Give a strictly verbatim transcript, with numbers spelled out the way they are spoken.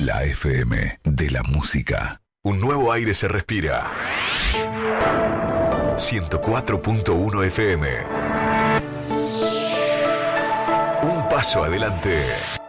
La F M de la música. Un nuevo aire se respira. ciento cuatro punto uno F M. Un paso adelante.